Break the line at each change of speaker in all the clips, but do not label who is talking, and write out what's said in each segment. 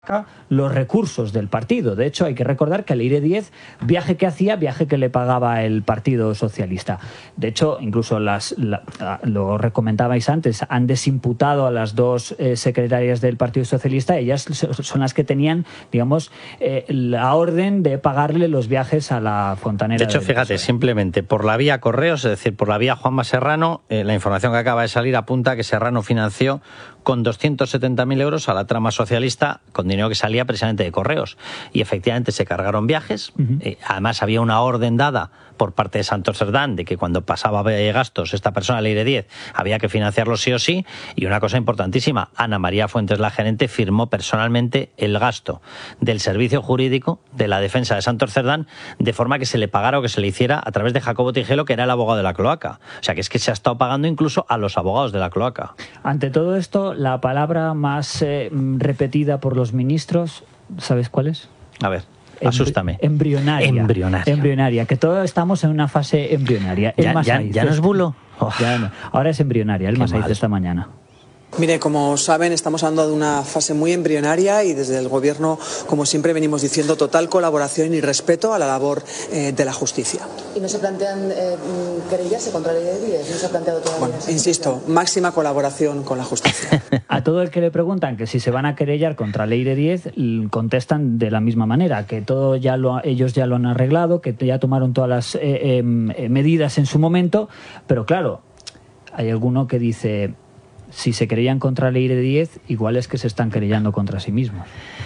los recursos del partido. De hecho, hay que recordar que Leire Díez, viaje que hacía, viaje que le pagaba el Partido Socialista. De hecho, incluso lo recomendabais antes, han desimputado a las dos secretarias del Partido Socialista. Ellas son las que tenían, digamos, la orden de pagarle los viajes a la fontanera.
De hecho, fíjate, simplemente por la vía correos, es decir, por la vía Juanma Serrano, la información que acaba de salir apunta que Serrano financió con 270.000 euros a la trama socialista con dinero que salía precisamente de correos. Y efectivamente se cargaron viajes. Además había una orden dada por parte de Santos Cerdán de que cuando pasaba gastos esta persona, Leire Díez, había que financiarlo sí o sí. Y una cosa importantísima, Ana María Fuentes, la gerente, firmó personalmente el gasto del servicio jurídico de la defensa de Santos Cerdán, de forma que se le pagara o que se le hiciera a través de Jacobo Tigelo, que era el abogado de la cloaca. O sea que es que se ha estado pagando incluso a los abogados de la cloaca.
Ante todo esto, la palabra más repetida por los ministros, ¿sabes cuál es?
A ver, asústame.
Embrionaria. Embrionaria, que todos estamos en una fase embrionaria.
¿Ya no es bulo?
Ya no. Ahora es embrionaria, el Masaiz esta mañana.
Mire, como saben, estamos hablando de una fase muy embrionaria y desde el Gobierno, como siempre venimos diciendo, total colaboración y respeto a la labor de la justicia.
¿Y no se plantean querellas contra Leire Díez? ¿No se ha planteado todavía?
Bueno, insisto, máxima colaboración con la justicia.
A todo el que le preguntan que si se van a querellar contra Leire Díez, contestan de la misma manera, que todo ellos ya lo han arreglado, que ya tomaron todas las medidas en su momento, pero claro, hay alguno que dice: si se querellan contra Leire Díez, igual es que se están querellando contra sí mismos.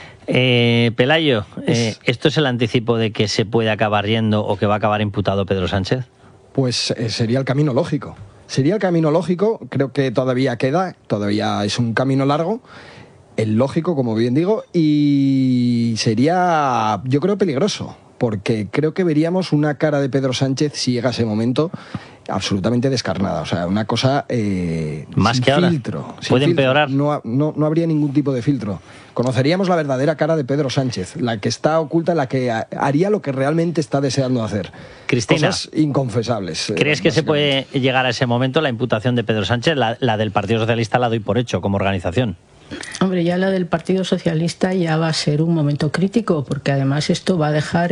Pelayo, ¿esto es el anticipo de que se puede acabar yendo o que va a acabar imputado Pedro Sánchez?
Pues sería el camino lógico. Sería el camino lógico, creo que todavía queda, todavía es un camino largo, el lógico, como bien digo, y sería, yo creo, peligroso, porque creo que veríamos una cara de Pedro Sánchez, si llega ese momento, absolutamente descarnada. O sea, una cosa
más
sin
que ahora.
Filtro.
¿Puede empeorar?
No habría ningún tipo de filtro. Conoceríamos la verdadera cara de Pedro Sánchez, la que está oculta, la que haría lo que realmente está deseando hacer.
Cristina,
cosas inconfesables.
¿Crees que se puede llegar a ese momento la imputación de Pedro Sánchez? La del Partido Socialista la doy por hecho como organización.
Hombre, ya la del Partido Socialista ya va a ser un momento crítico, porque además esto va a dejar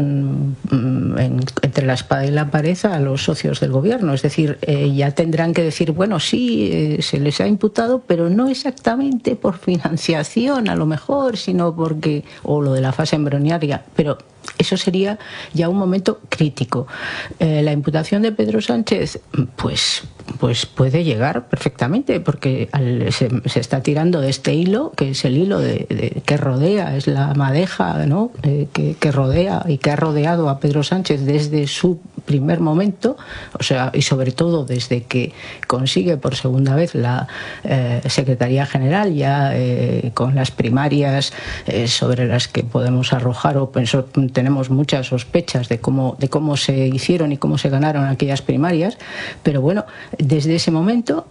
entre la espada y la pared a los socios del gobierno. Es decir, ya tendrán que decir, bueno, sí, se les ha imputado, pero no exactamente por financiación, a lo mejor, sino porque, o lo de la fase embrionaria, pero eso sería ya un momento crítico. La imputación de Pedro Sánchez, pues puede llegar perfectamente, porque se está tirando de este hilo, que es el hilo que rodea, es la madeja, ¿no? que rodea y que ha rodeado a Pedro Sánchez desde su primer momento, o sea, y sobre todo desde que consigue por segunda vez la Secretaría General, ya con las primarias sobre las que podemos arrojar o tenemos muchas sospechas de cómo se hicieron y cómo se ganaron aquellas primarias, pero bueno, desde ese momento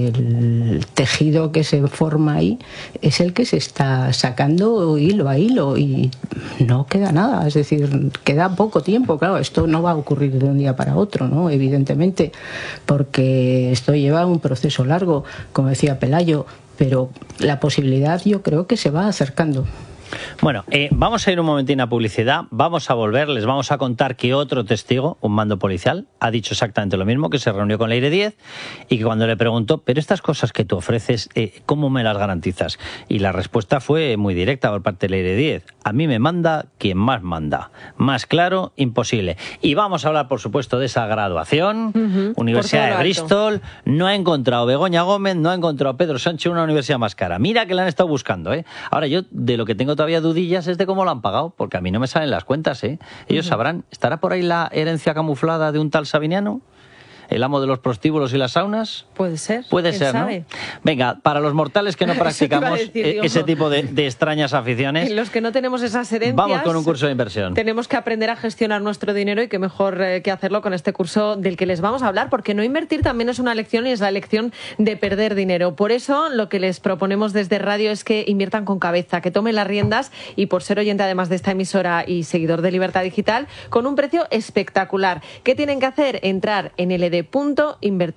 el tejido que se forma ahí es el que se está sacando hilo a hilo y no queda nada, es decir, queda poco tiempo. Claro, esto no va a ocurrir de un día para otro, ¿no? Evidentemente, porque esto lleva un proceso largo, como decía Pelayo, pero la posibilidad yo creo que se va acercando.
Bueno, vamos a ir un momentín a publicidad, vamos a volver, les vamos a contar que otro testigo, un mando policial, ha dicho exactamente lo mismo, que se reunió con Leire Díez y que cuando le preguntó, pero estas cosas que tú ofreces, ¿cómo me las garantizas? Y la respuesta fue muy directa por parte de Leire Díez: a mí me manda quien más manda, más claro, imposible. Y vamos a hablar, por supuesto, de esa graduación, Universidad de Bristol, no ha encontrado Begoña Gómez, no ha encontrado Pedro Sánchez una universidad más cara. Mira que la han estado buscando, ¿eh? Ahora yo, de lo que tengo todavía dudillas es de cómo lo han pagado, porque a mí no me salen las cuentas, ¿eh? Ellos sabrán. ¿Estará por ahí la herencia camuflada de un tal Sabiniano? ¿El amo de los prostíbulos y las saunas?
Puede ser.
Puede ser, ¿no?
Sabe?
Venga, para los mortales que no practicamos ese tipo de extrañas aficiones,
y los que no tenemos esas herencias,
vamos con un curso de inversión.
Tenemos que aprender a gestionar nuestro dinero y qué mejor que hacerlo con este curso del que les vamos a hablar, porque no invertir también es una lección y es la lección de perder dinero. Por eso lo que les proponemos desde Radio es que inviertan con cabeza, que tomen las riendas y, por ser oyente además de esta emisora y seguidor de Libertad Digital, con un precio espectacular. ¿Qué tienen que hacer? Entrar en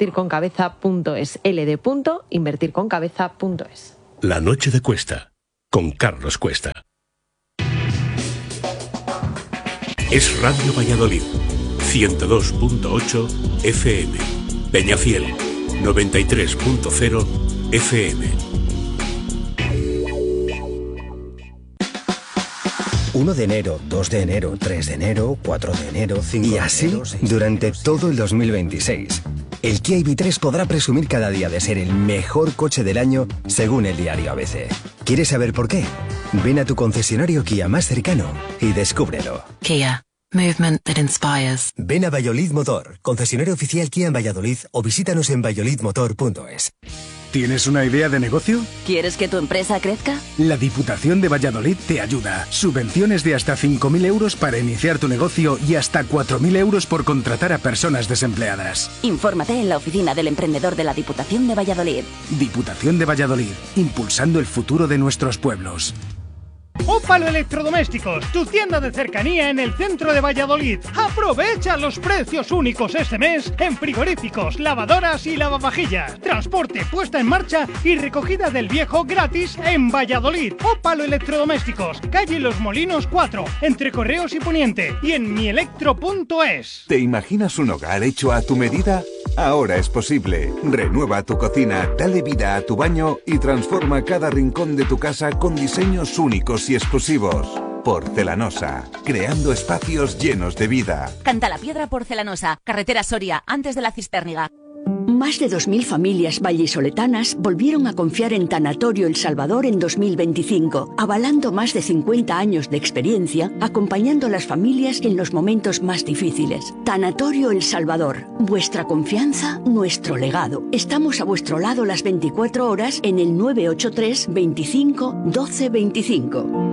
ld.invertirconcabeza.es, ld.invertirconcabeza.es.
La noche de Cuesta. con Carlos Cuesta. Es Radio Valladolid, 102.8 FM. Peñafiel, 93.0 FM.
1 de enero, 2 de enero, 3 de enero, 4 de enero, 5 de enero... Y así, durante todo el 2026. El Kia EV3 podrá presumir cada día de ser el mejor coche del año, según el diario ABC. ¿Quieres saber por qué? Ven a tu concesionario Kia más cercano y descúbrelo.
Kia. Movement that inspires.
Ven a Valladolid Motor, concesionario oficial Kia en Valladolid, o visítanos en valladolidmotor.es.
¿Tienes una idea de negocio?
¿Quieres que tu empresa crezca?
La Diputación de Valladolid te ayuda. Subvenciones de hasta 5.000 euros para iniciar tu negocio y hasta 4.000 euros por contratar a personas desempleadas.
Infórmate en la oficina del emprendedor de la Diputación de Valladolid.
Diputación de Valladolid, impulsando el futuro de nuestros pueblos.
Ópalo Electrodomésticos, tu tienda de cercanía en el centro de Valladolid. Aprovecha los precios únicos este mes en frigoríficos, lavadoras y lavavajillas. Transporte, puesta en marcha y recogida del viejo gratis en Valladolid. Ópalo Electrodomésticos, calle Los Molinos 4, entre Correos y Poniente, y en mielectro.es.
¿Te imaginas un hogar hecho a tu medida? Ahora es posible. Renueva tu cocina, dale vida a tu baño y transforma cada rincón de tu casa con diseños únicos y exclusivos. Porcelanosa, creando espacios llenos de vida.
Cantalapiedra Porcelanosa, carretera Soria, antes de la Cistérniga.
Más de 2.000 familias vallisoletanas volvieron a confiar en Tanatorio El Salvador en 2025, avalando más de 50 años de experiencia, acompañando a las familias en los momentos más difíciles. Tanatorio El Salvador, vuestra confianza, nuestro legado. Estamos a vuestro lado las 24 horas en el 983 25 12 25.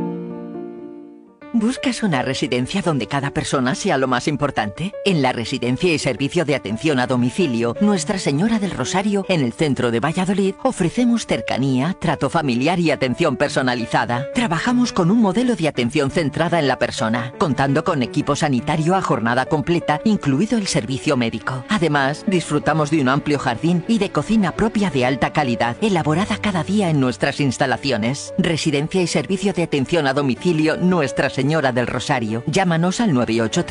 ¿Buscas una residencia donde cada persona sea lo más importante? En la Residencia y Servicio de Atención a Domicilio Nuestra Señora del Rosario, en el centro de Valladolid, ofrecemos cercanía, trato familiar y atención personalizada. Trabajamos con un modelo de atención centrada en la persona, contando con equipo sanitario a jornada completa, incluido el servicio médico. Además, disfrutamos de un amplio jardín y de cocina propia de alta calidad, elaborada cada día en nuestras instalaciones. Residencia y Servicio de Atención a Domicilio Nuestra Señora del Rosario. Llámanos al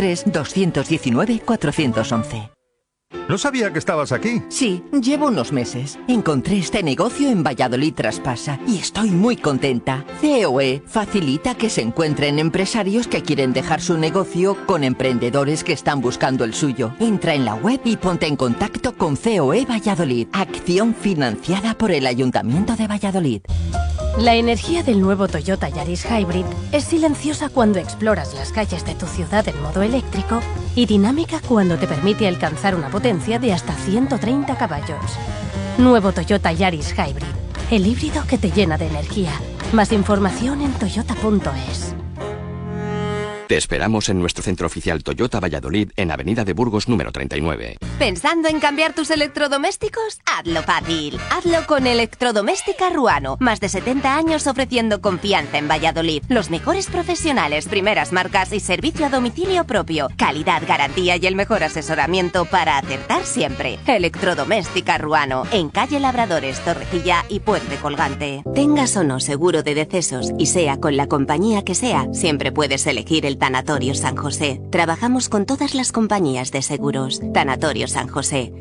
983-219-411.
No sabía que estabas aquí.
Sí, llevo unos meses. Encontré este negocio en Valladolid Traspasa y estoy muy contenta. COE facilita que se encuentren empresarios que quieren dejar su negocio con emprendedores que están buscando el suyo. Entra en la web y ponte en contacto con COE Valladolid. Acción financiada por el Ayuntamiento de Valladolid.
La energía del nuevo Toyota Yaris Hybrid es silenciosa cuando exploras las calles de tu ciudad en modo eléctrico y dinámica cuando te permite alcanzar una potencia de hasta 130 caballos. Nuevo Toyota Yaris Hybrid, el híbrido que te llena de energía. Más información en toyota.es.
Te esperamos en nuestro centro oficial Toyota Valladolid en Avenida de Burgos número 39.
¿Pensando en cambiar tus electrodomésticos? Hazlo fácil. Hazlo con Electrodoméstica Ruano. Más de 70 años ofreciendo confianza en Valladolid. Los mejores profesionales, primeras marcas y servicio a domicilio propio. Calidad, garantía y el mejor asesoramiento para acertar siempre. Electrodoméstica Ruano. En calle Labradores, Torrecilla y Puente Colgante. Tengas o no seguro de decesos y sea con la compañía que sea, siempre puedes elegir el Tanatorio San José. Trabajamos con todas las compañías de seguros. Tanatorio San José,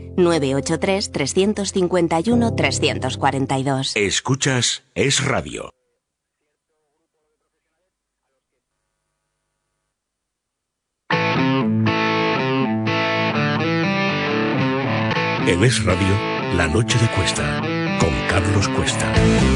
983-351-342.
Escuchas Es Radio. En Es Radio, La Noche de Cuesta, con Carlos Cuesta.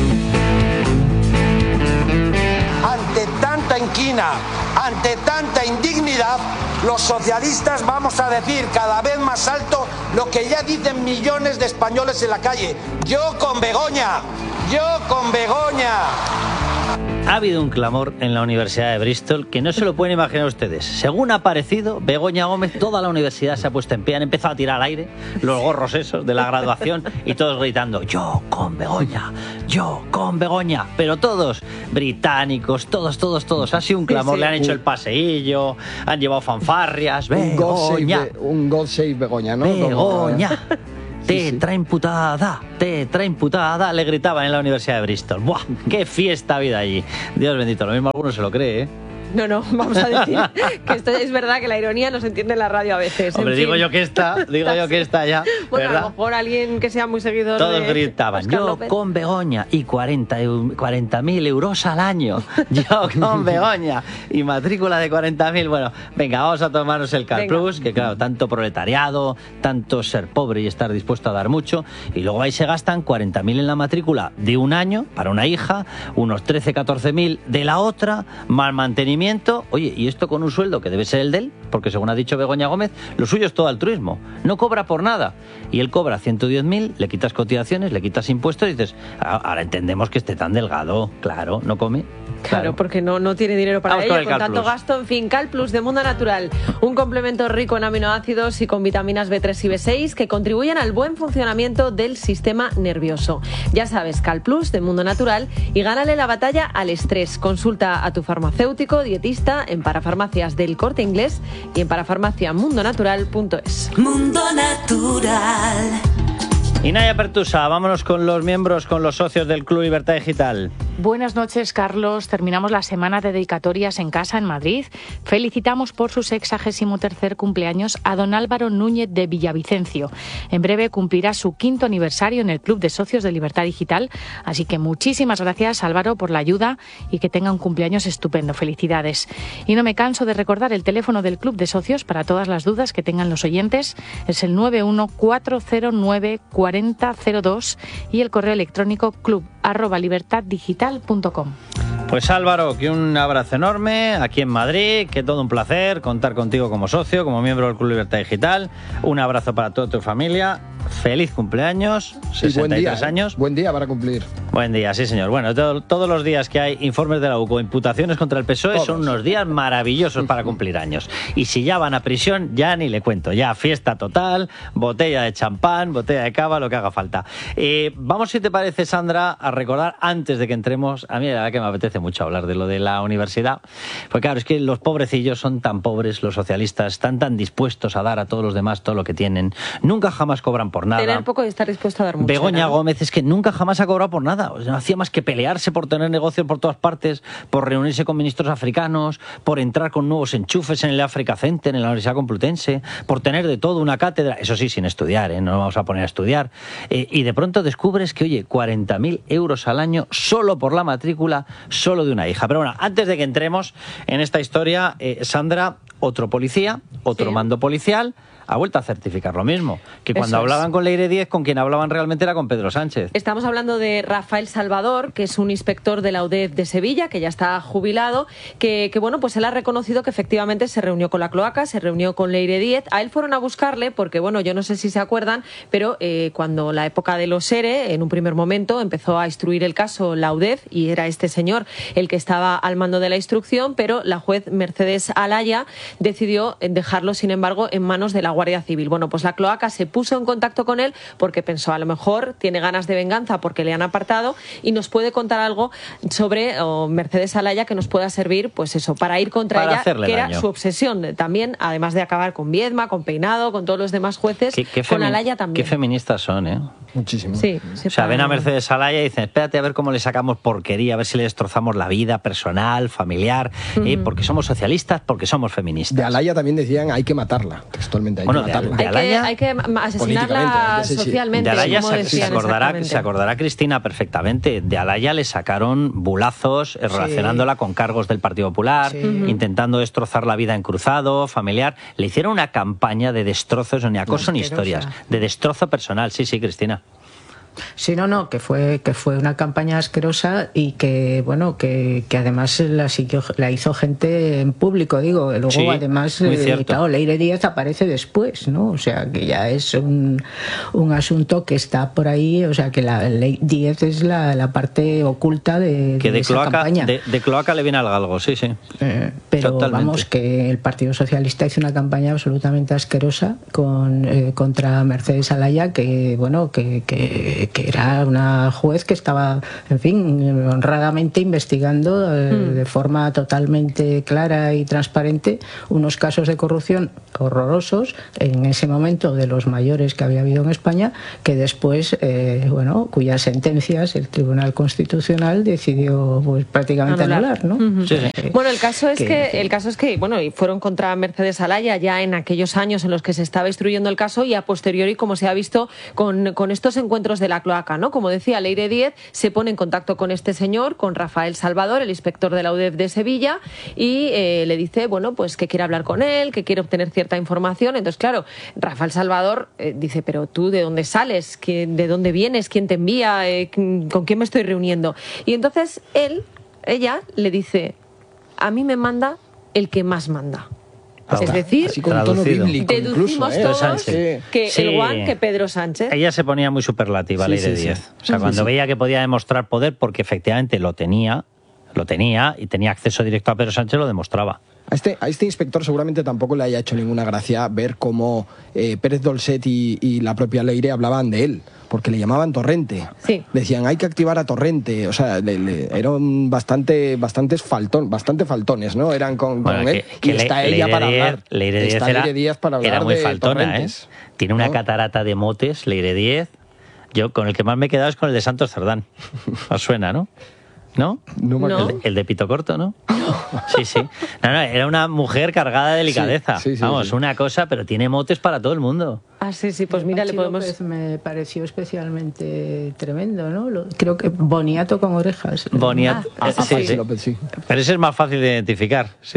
Ante tanta inquina, ante tanta indignidad, los socialistas vamos a decir cada vez más alto lo que ya dicen millones de españoles en la calle. Yo con Begoña, yo con Begoña.
Ha habido un clamor en la Universidad de Bristol que no se lo pueden imaginar ustedes. Según ha aparecido Begoña Gómez, toda la universidad se ha puesto en pie, han empezado a tirar al aire los gorros esos de la graduación y todos gritando yo con Begoña, yo con Begoña. Pero todos, británicos, todos. Ha sido un clamor, le han hecho el paseillo, han llevado fanfarrias, Begoña.
Un God Save Begoña, ¿no?
Begoña. Tetra imputada, le gritaban en la Universidad de Bristol. ¡Buah! ¡Qué fiesta ha habido allí! Dios bendito, lo mismo alguno se lo cree, ¿eh?
No, vamos a decir que esto es verdad que la ironía no se entiende en la radio a veces.
Hombre, digo yo que está ya.
Bueno,
¿verdad?
a lo mejor alguien que sea muy seguidor
Todos
de
gritaban,
Óscar
yo
López.
con Begoña y 40.000 euros al año. Yo con Begoña y matrícula de 40.000. Bueno, venga, vamos a tomarnos el Cal Plus, que claro, tanto proletariado, tanto ser pobre y estar dispuesto a dar mucho, y luego ahí se gastan 40.000 en la matrícula de un año para una hija, unos 13-14.000 de la otra, mal mantenimiento. Oye, y esto con un sueldo que debe ser el de él, porque según ha dicho Begoña Gómez, lo suyo es todo altruismo, no cobra por nada, y él cobra 110.000, le quitas cotizaciones, le quitas impuestos y dices, ahora entendemos que esté tan delgado, claro, no come.
Claro, porque no tiene dinero para ello, con tanto gasto. En fin, Cal Plus de Mundo Natural, un complemento rico en aminoácidos y con vitaminas B3 y B6 que contribuyen al buen funcionamiento del sistema nervioso. Ya sabes, Cal Plus de Mundo Natural, y gánale la batalla al estrés. Consulta a tu farmacéutico, dietista en Parafarmacias del Corte Inglés y en parafarmaciamundonatural.es.
Mundo Natural.
Y Naya Pertusa, vámonos con los miembros, con los socios del Club Libertad Digital.
Buenas noches, Carlos. Terminamos la semana de dedicatorias en casa en Madrid. Felicitamos por su 63º cumpleaños a don Álvaro Núñez de Villavicencio. En breve cumplirá su 5º aniversario en el Club de Socios de Libertad Digital. Así que muchísimas gracias, Álvaro, por la ayuda y que tenga un cumpleaños estupendo. Felicidades. Y no me canso de recordar el teléfono del Club de Socios para todas las dudas que tengan los oyentes. Es el 914094002 y el correo electrónico club@libertaddigital.com.
Pues Álvaro, que un abrazo enorme aquí en Madrid, que todo un placer contar contigo como socio, como miembro del Club Libertad Digital. Un abrazo para toda tu familia. Feliz cumpleaños, 63 años.
Buen día para cumplir.
Buen día, sí señor. Bueno, todos los días que hay informes de la UCO, imputaciones contra el PSOE, son unos días maravillosos para cumplir años. Y si ya van a prisión, ya ni le cuento. Ya fiesta total, botella de champán, botella de cava, lo que haga falta. Vamos, si te parece, Sandra, a recordar, antes de que entremos, a mí la verdad que me apetece mucho hablar de lo de la universidad. Pues claro, es que los pobrecillos son tan pobres, los socialistas, están tan dispuestos a dar a todos los demás todo lo que tienen. Nunca jamás cobran por nada.
Tener poco y estar dispuesto a dar mucho.
Begoña Gómez es que nunca jamás ha cobrado por nada. O sea, no hacía más que pelearse por tener negocios por todas partes, por reunirse con ministros africanos, por entrar con nuevos enchufes en el Africa Center, en la Universidad Complutense, por tener de todo una cátedra. Eso sí, sin estudiar, no nos vamos a poner a estudiar. Y de pronto descubres que, oye, 40.000 euros al año solo por la matrícula, solo de una hija. Pero bueno, antes de que entremos en esta historia, Sandra, otro policía, otro mando policial, ha vuelto a certificar lo mismo, que cuando hablaban con Leire 10, con quien hablaban realmente era con Pedro Sánchez.
Estamos hablando de Rafael Salvador, que es un inspector de la UDEF de Sevilla, que ya está jubilado, que bueno, pues él ha reconocido que efectivamente se reunió con la cloaca, se reunió con Leire 10. A él fueron a buscarle porque, bueno, yo no sé si se acuerdan, pero cuando la época de los ERE, en un primer momento, empezó a instruir el caso la UDEF, y era este señor el que estaba al mando de la instrucción, pero la juez Mercedes Alaya decidió dejarlo, sin embargo, en manos de la Guardia Civil. Bueno, pues la cloaca se puso en contacto con él porque pensó, a lo mejor tiene ganas de venganza porque le han apartado, y nos puede contar algo sobre Mercedes Alaya que nos pueda servir, pues eso, para ir contra ella, que era su obsesión también, además de acabar con Viedma, con Peinado, con todos los demás jueces, con Alaya también.
Qué feministas son, ¿eh?
Muchísimo.
Sí,
o sea, ven a Mercedes Alaya y dicen, espérate a ver cómo le sacamos porquería, a ver si le destrozamos la vida personal, familiar, porque somos socialistas, porque somos feministas.
De Alaya también decían, hay que matarla, textualmente, hay que matarla.
De Alaya,
hay que asesinarla socialmente.
De Alaya se acordará Cristina perfectamente. De Alaya le sacaron bulazos relacionándola con cargos del Partido Popular, intentando destrozar la vida en cruzado, familiar. Le hicieron una campaña de destrozos, ni acoso ni historias, de destrozo personal. Sí, Cristina.
Sí, no, que fue una campaña asquerosa y que, bueno, que además la hizo gente en público, digo. Luego, además, claro, Leire 10 aparece después, ¿no? O sea, que ya es un asunto que está por ahí, o sea, que la Ley 10 es la parte oculta de esa campaña.
De cloaca le viene al galgo, sí.
Pero
totalmente.
Vamos, que el Partido Socialista hizo una campaña absolutamente asquerosa contra Mercedes Alaya, que, bueno, que que era una juez que estaba, en fin, honradamente investigando de forma totalmente clara y transparente unos casos de corrupción horrorosos, en ese momento de los mayores que había habido en España, que después, cuyas sentencias el Tribunal Constitucional decidió pues prácticamente anular, ¿no?
Bueno, el caso es que y fueron contra Mercedes Alaya ya en aquellos años en los que se estaba instruyendo el caso, y a posteriori, como se ha visto con estos encuentros de la cloaca, ¿no? Como decía Leire Díez, se pone en contacto con este señor, con Rafael Salvador, el inspector de la UDEF de Sevilla, y le dice, pues que quiere hablar con él, que quiere obtener cierta información. Entonces, claro, Rafael Salvador dice, pero tú, ¿de dónde sales? ¿De dónde vienes? ¿Quién te envía? ¿Con quién me estoy reuniendo? Y entonces ella le dice, a mí me manda el que más manda. Es decir, deducimos todos que el Juan, que Pedro Sánchez.
Ella se ponía muy superlativa, Leire Díez. O sea, cuando veía que podía demostrar poder, porque efectivamente lo tenía y tenía acceso directo a Pedro Sánchez, lo demostraba.
A este inspector seguramente tampoco le haya hecho ninguna gracia ver cómo Pérez Dolcet y la propia Leire hablaban de él, porque le llamaban Torrente.
Sí.
Decían, hay que activar a Torrente. O sea, eran bastante faltones, ¿no? Eran con él. Y está ella para hablar.
Leire Díez para hablar era muy faltona, Torrentes. Tiene una catarata de motes, Leire Díez. Yo con el que más me he quedado es con el de Santos Cerdán. Os suena, ¿no? ¿No?
No.
El de pito corto, ¿no? Sí. No, era una mujer cargada de delicadeza.
Sí,
Vamos, una cosa, pero tiene motes para todo el mundo.
Ah, sí, pues mira, le podemos...
López me pareció especialmente tremendo, ¿no? Creo que boniato con orejas.
Boniato, sí.
López, sí.
Pero ese es más fácil de identificar. Sí.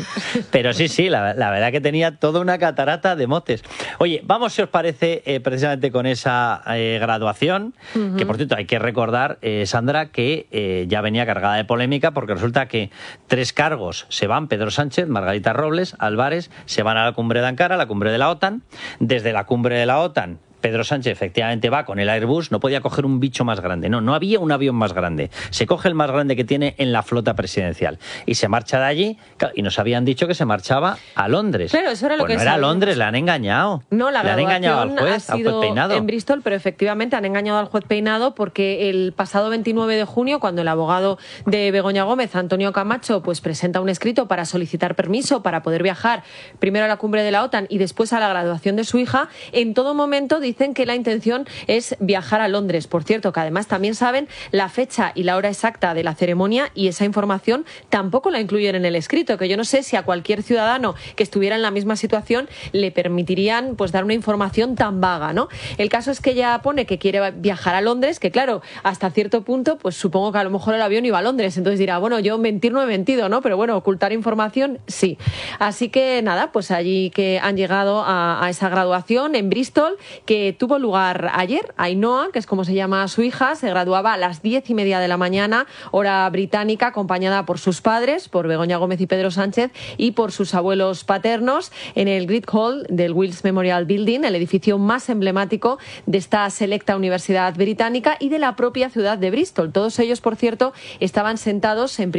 Pero sí, la verdad que tenía toda una catarata de motes. Oye, vamos, si os parece, precisamente con esa graduación, que por cierto hay que recordar, Sandra, que ya venía cargada de polémica, porque resulta que 3 cargos se van: Pedro Sánchez, Margarita Robles, Álvarez, se van a la cumbre de Ankara, la cumbre de la OTAN. Desde la cumbre de la OTAN, Pedro Sánchez efectivamente va con el Airbus, no podía coger un bicho más grande, no había un avión más grande, se coge el más grande que tiene en la flota presidencial y se marcha de allí, y nos habían dicho que se marchaba a Londres.
Claro, eso era lo que
no era Londres, le han engañado.
No, la
le han engañado al juez,
ha sido
Peinado.
En Bristol, pero efectivamente han engañado al juez Peinado, porque el pasado 29 de junio, cuando el abogado de Begoña Gómez, Antonio Camacho, pues presenta un escrito para solicitar permiso para poder viajar primero a la cumbre de la OTAN y después a la graduación de su hija, en todo momento dicen que la intención es viajar a Londres. Por cierto, que además también saben la fecha y la hora exacta de la ceremonia, y esa información tampoco la incluyen en el escrito, que yo no sé si a cualquier ciudadano que estuviera en la misma situación le permitirían pues dar una información tan vaga, ¿no? El caso es que ella pone que quiere viajar a Londres, que claro, hasta cierto punto, pues supongo que a lo mejor el avión iba a Londres, entonces dirá, bueno, yo mentir no he mentido, ¿no? Pero bueno, ocultar información, sí. Así que nada, pues allí que han llegado a esa graduación en Bristol, que tuvo lugar ayer. Ainhoa, que es como se llama su hija, se graduaba a las 10:30 de la mañana, hora británica, acompañada por sus padres, por Begoña Gómez y Pedro Sánchez, y por sus abuelos paternos, en el Great Hall del Wills Memorial Building, el edificio más emblemático de esta selecta universidad británica y de la propia ciudad de Bristol. Todos ellos, por cierto, estaban sentados en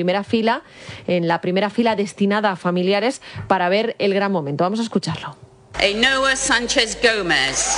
la primera fila destinada a familiares, para ver el gran momento. Vamos a escucharlo.
Ainhoa Sánchez Gómez.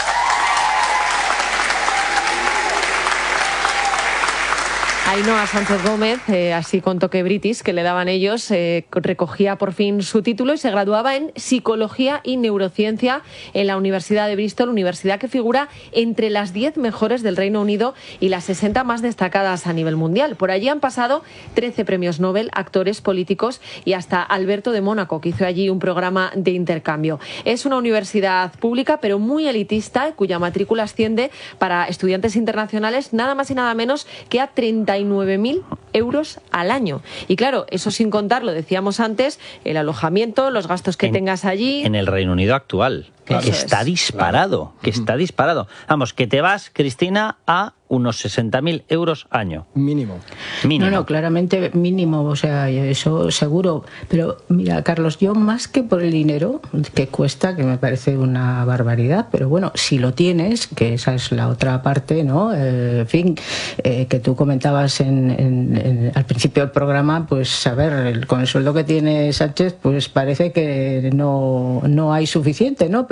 Ainhoa Sánchez Gómez, así con toque british que le daban ellos, recogía por fin su título y se graduaba en Psicología y Neurociencia en la Universidad de Bristol, universidad que figura entre las 10 mejores del Reino Unido y las 60 más destacadas a nivel mundial. Por allí han pasado 13 premios Nobel, actores, políticos y hasta Alberto de Mónaco, que hizo allí un programa de intercambio. Es una universidad pública, pero muy elitista, cuya matrícula asciende para estudiantes internacionales nada más y nada menos que a 39.000 euros al año. Y claro, eso sin contar, lo decíamos antes, el alojamiento, los gastos que tengas allí.
En el Reino Unido actual, que está disparado, está disparado. Vamos, que te vas, Cristina, a unos 60.000 euros año.
Mínimo.
No, claramente mínimo, o sea, eso seguro. Pero mira, Carlos, yo más que por el dinero que cuesta, que me parece una barbaridad, pero bueno, si lo tienes, que esa es la otra parte, ¿no? En fin, que tú comentabas al principio del programa, pues a ver, con el sueldo que tiene Sánchez, pues parece que no hay suficiente, ¿no?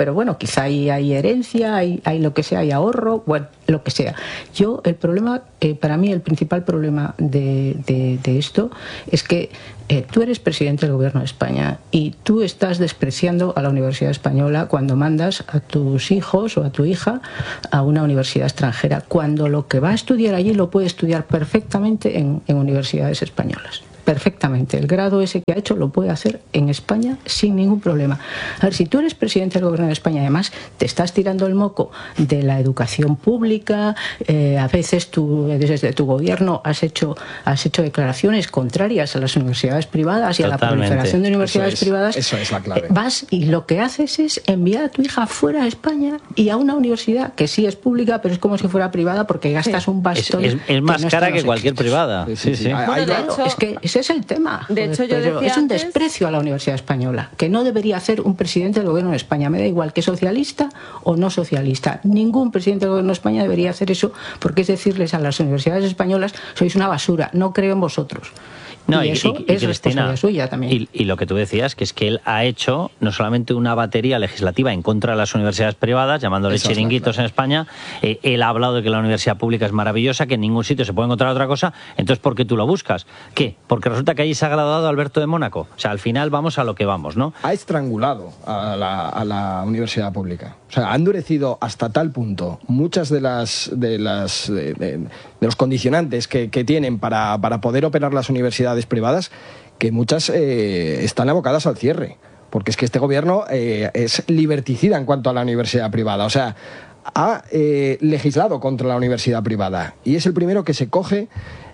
pero bueno, quizá hay herencia, hay lo que sea, hay ahorro, bueno, lo que sea. Yo, el problema, para mí el principal problema de esto es que tú eres presidente del Gobierno de España y tú estás despreciando a la Universidad Española cuando mandas a tus hijos o a tu hija a una universidad extranjera, cuando lo que va a estudiar allí lo puede estudiar perfectamente en universidades españolas. Perfectamente. El grado ese que ha hecho lo puede hacer en España sin ningún problema. A ver, si tú eres presidente del Gobierno de España, además te estás tirando el moco de la educación pública, a veces tú, desde tu gobierno has hecho declaraciones contrarias a las universidades privadas y
Totalmente.
a la proliferación de universidades privadas.
Eso es la clave.
Vas y lo que haces es enviar a tu hija fuera de España y a una universidad que sí es pública, pero es como si fuera privada porque gastas un bastón.
Es más
no
cara
está en
que
los
cualquier
éxitos.
privada. Sí.
Bueno, de hecho, es que ese es el tema.
De hecho, yo
pero
decía
es un
antes-
desprecio a la Universidad Española, que no debería hacer un presidente del Gobierno de España. Me da igual que socialista o no socialista. Ningún presidente del Gobierno de España debería hacer eso, porque es decirles a las universidades españolas: sois una basura, no creo en vosotros.
No,
y eso es
Cristina,
responsabilidad suya también.
Y lo que tú decías, que es que él ha hecho no solamente una batería legislativa en contra de las universidades privadas, llamándoles
Eso es
chiringuitos en España, él ha hablado de que la universidad pública es maravillosa, que en ningún sitio se puede encontrar otra cosa, entonces ¿por qué tú lo buscas? ¿Qué? Porque resulta que allí se ha graduado Alberto de Mónaco. O sea, al final vamos a lo que vamos, ¿no?
Ha estrangulado a la universidad pública. O sea, ha endurecido hasta tal punto muchas de los condicionantes que tienen para poder operar las universidades privadas, que muchas están abocadas al cierre. Porque es que este gobierno es liberticida en cuanto a la universidad privada. O sea, ha legislado contra la universidad privada. Y es el primero que se coge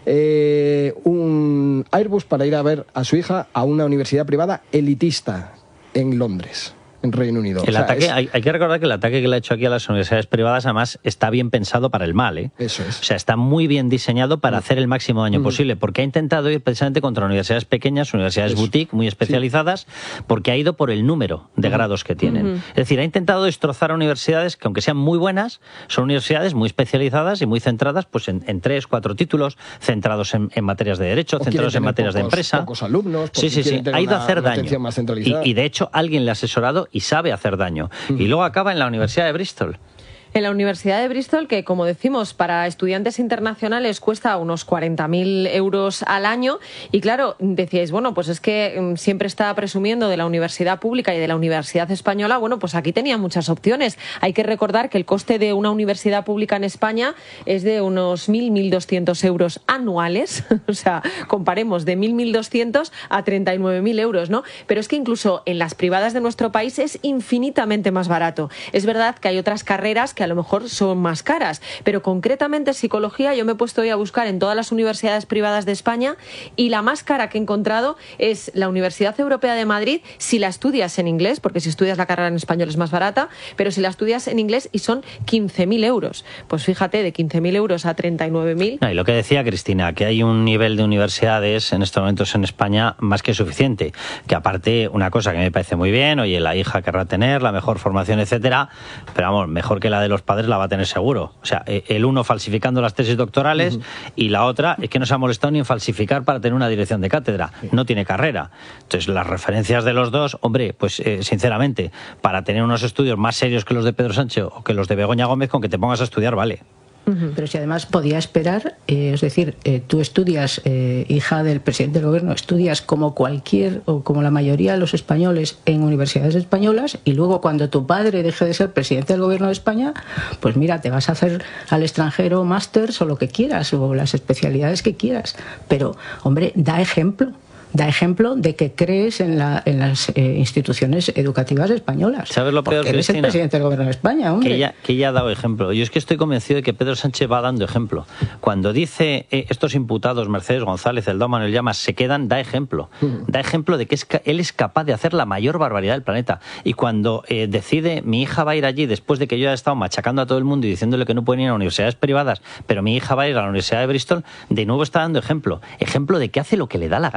un Airbus para ir a ver a su hija a una universidad privada elitista en Londres, en Reino Unido.
El ataque, hay que recordar que el ataque que le ha hecho aquí a las universidades privadas además está bien pensado para el mal, ¿eh?
Eso es.
O sea, está muy bien diseñado para hacer el máximo daño posible, porque ha intentado ir precisamente contra universidades pequeñas, universidades boutique, muy especializadas, porque ha ido por el número de grados que tienen. Es decir, ha intentado destrozar a universidades que, aunque sean muy buenas, son universidades muy especializadas y muy centradas pues en 3, 4 títulos, centrados en materias de derecho,
O
centrados en
quieren tener
materias de empresa.
pocos alumnos, porque
Sí.
quieren tener
Ha ido a
una
hacer daño.
atención más centralizada.
Y de hecho, alguien le ha asesorado y sabe hacer daño. Y luego acaba en la Universidad de Bristol.
En la Universidad de Bristol, que como decimos, para estudiantes internacionales cuesta unos 40.000 euros al año. Y claro, decíais, bueno, pues es que siempre está presumiendo de la universidad pública y de la universidad española. Bueno, pues aquí tenía muchas opciones. Hay que recordar que el coste de una universidad pública en España es de unos 1.200 euros anuales. O sea, comparemos de 1.200 a 39.000 euros, ¿no? Pero es que incluso en las privadas de nuestro país es infinitamente más barato. Es verdad que hay otras carreras que a lo mejor son más caras, pero concretamente psicología yo me he puesto hoy a buscar en todas las universidades privadas de España y la más cara que he encontrado es la Universidad Europea de Madrid si la estudias en inglés, porque si estudias la carrera en español es más barata, pero si la estudias en inglés y son 15.000 euros. Pues fíjate, de 15.000 euros a 39.000.
No, y lo que decía Cristina, que hay un nivel de universidades en estos momentos en España más que suficiente, que aparte una cosa que me parece muy bien, oye, la hija querrá tener la mejor formación, etcétera, pero vamos, mejor que la de los padres la va a tener seguro. O sea, el uno falsificando las tesis doctorales y la otra es que no se ha molestado ni en falsificar para tener una dirección de cátedra. No tiene carrera. Entonces, las referencias de los dos, hombre, pues sinceramente, para tener unos estudios más serios que los de Pedro Sánchez o que los de Begoña Gómez, con que te pongas a estudiar, vale.
Pero si además podía esperar, es decir, tú estudias, hija del presidente del gobierno, estudias como cualquier o como la mayoría de los españoles en universidades españolas y luego cuando tu padre deje de ser presidente del gobierno de España, pues mira, te vas a hacer al extranjero másters o lo que quieras o las especialidades que quieras. Pero, hombre, da ejemplo. Da ejemplo de que crees en las instituciones educativas españolas.
¿Sabes lo peor,
porque eres
Cristina?
el presidente del gobierno de España, hombre.
Que ella ha dado ejemplo. Yo es que estoy convencido de que Pedro Sánchez va dando ejemplo. Cuando dice estos imputados, Mercedes González, Eldao Manuel Llamas, se quedan, da ejemplo. Da ejemplo de que él es capaz de hacer la mayor barbaridad del planeta. Y cuando decide, mi hija va a ir allí después de que yo haya estado machacando a todo el mundo y diciéndole que no pueden ir a universidades privadas, pero mi hija va a ir a la Universidad de Bristol, de nuevo está dando ejemplo. Ejemplo de que hace lo que le da la gana.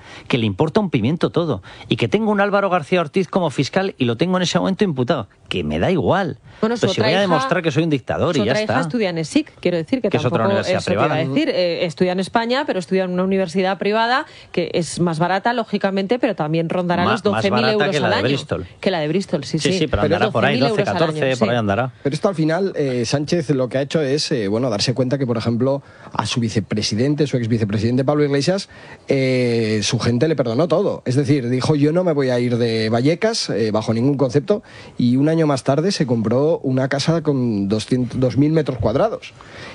que le importa un pimiento todo y que tengo un Álvaro García Ortiz como fiscal y lo tengo en ese momento imputado, que me da igual.
Bueno,
pues si voy a demostrar que soy un dictador y ya está.
Su hija estudia en ESIC, quiero decir que
es otra universidad privada.
Estudia en España, pero estudia en una universidad privada que es más barata, lógicamente, pero también rondará los 12.000 euros al año. Que la de Bristol, sí.
Sí, pero andará por ahí, 12, 14, por ahí andará.
Pero esto al final, Sánchez lo que ha hecho es, darse cuenta que, por ejemplo, a su vicepresidente, su exvicepresidente Pablo Iglesias, su gente le perdonó todo. Es decir, dijo, yo no me voy a ir de Vallecas bajo ningún concepto, y un año más tarde se compró una casa con 2.000 metros cuadrados.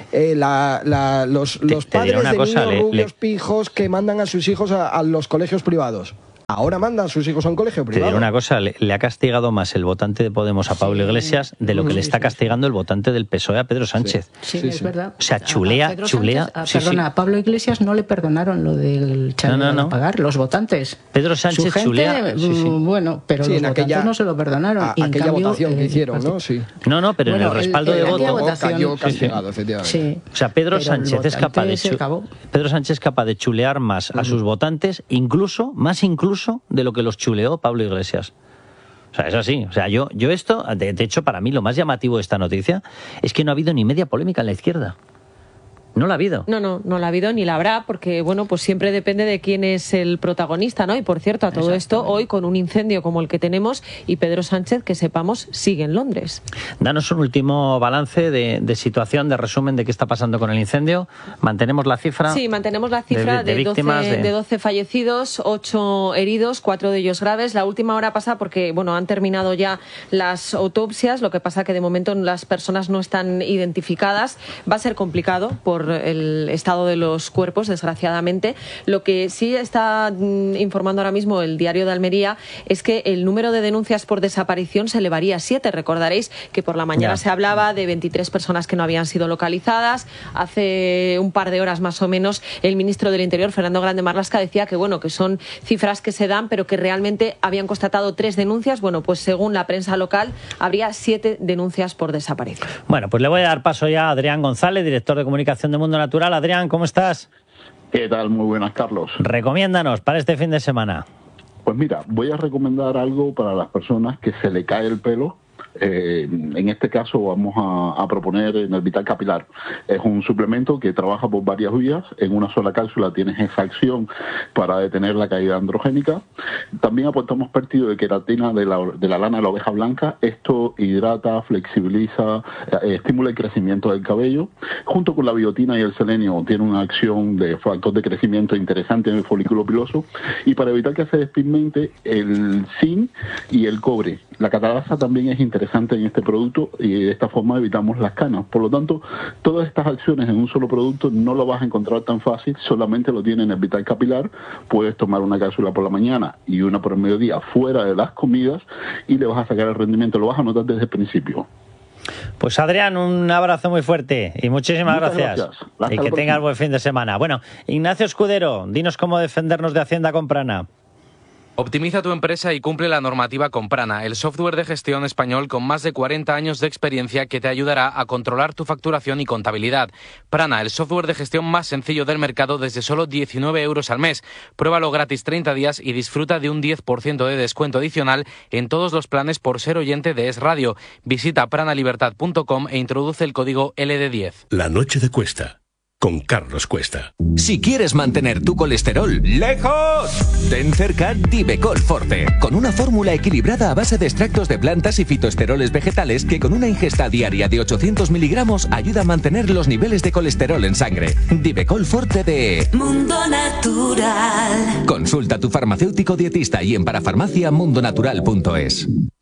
Los padres de niños rubios pijos que mandan a sus hijos a los colegios privados. Ahora mandan a sus hijos a un colegio privado.
Te diré una cosa, le ha castigado más el votante de Podemos a Pablo Iglesias de lo que le está castigando el votante del PSOE a Pedro Sánchez.
Sí, es verdad.
O sea, chulea.
A Pablo Iglesias no le perdonaron lo del chaval a pagar, los votantes.
Pedro Sánchez chulea.
Bueno, pero los votantes no se lo perdonaron.
Aquella votación que hicieron, ¿no? Sí.
No, pero en el respaldo de voto
cayó castigado, efectivamente.
O sea, Pedro Sánchez es capaz de chulear más a sus votantes, incluso de lo que los chuleó Pablo Iglesias. O sea, es así. O sea, yo esto, de hecho, para mí lo más llamativo de esta noticia es que no ha habido ni media polémica en la izquierda. No la ha habido.
No la ha habido ni la habrá, porque pues siempre depende de quién es el protagonista, ¿no? Y por cierto, a todo esto, hoy con un incendio como el que tenemos y Pedro Sánchez, que sepamos, sigue en Londres.
Danos un último balance de situación, de resumen de qué está pasando con el incendio. ¿Mantenemos la cifra?
Sí, mantenemos la cifra de víctimas, de 12 fallecidos, 8 heridos, 4 de ellos graves. La última hora pasa porque, han terminado ya las autopsias, lo que pasa que de momento las personas no están identificadas. Va a ser complicado por el estado de los cuerpos, desgraciadamente. Lo que sí está informando ahora mismo el Diario de Almería es que el número de denuncias por desaparición se elevaría a 7. Recordaréis que por la mañana se hablaba de 23 personas que no habían sido localizadas. Hace un par de horas más o menos el ministro del Interior, Fernando Grande Marlaska, decía que que son cifras que se dan, pero que realmente habían constatado 3 denuncias. Pues según la prensa local habría 7 denuncias por desaparición.
Bueno, pues le voy a dar paso ya a Adrián González, director de comunicación de Mundo Natural. Adrián, ¿cómo estás?
¿Qué tal? Muy buenas, Carlos.
Recomiéndanos para este fin de semana.
Pues mira, voy a recomendar algo para las personas que se le cae el pelo. En este caso vamos a proponer el Vital Capilar. Es un suplemento que trabaja por varias vías. En una sola cápsula tienes esa acción para detener la caída androgénica. También aportamos partido de queratina de la lana de la oveja blanca. Esto hidrata, flexibiliza, estimula el crecimiento del cabello. Junto con la biotina y el selenio tiene una acción de factor de crecimiento interesante en el folículo piloso. Y para evitar que se despigmente, el zinc y el cobre. La catalasa también es interesante en este producto y de esta forma evitamos las canas. Por lo tanto, todas estas acciones en un solo producto no lo vas a encontrar tan fácil, solamente lo tiene en el Vital Capilar. Puedes tomar una cápsula por la mañana y una por el mediodía fuera de las comidas y le vas a sacar el rendimiento, lo vas a notar desde el principio.
Pues Adrián, un abrazo muy fuerte y muchísimas gracias. Y que tengas buen fin de semana. Bueno, Ignacio Escudero, dinos cómo defendernos de Hacienda con Prana.
Optimiza tu empresa y cumple la normativa con Prana, el software de gestión español con más de 40 años de experiencia que te ayudará a controlar tu facturación y contabilidad. Prana, el software de gestión más sencillo del mercado desde solo 19 euros al mes. Pruébalo gratis 30 días y disfruta de un 10% de descuento adicional en todos los planes por ser oyente de Es Radio. Visita pranalibertad.com e introduce el código LD10.
La noche de Cuesta, con Carlos Cuesta.
Si quieres mantener tu colesterol lejos, ten cerca Divecol Forte, con una fórmula equilibrada a base de extractos de plantas y fitoesteroles vegetales que con una ingesta diaria de 800 miligramos ayuda a mantener los niveles de colesterol en sangre. Divecol Forte de
Mundo Natural.
Consulta a tu farmacéutico dietista y en parafarmacia mundonatural.es.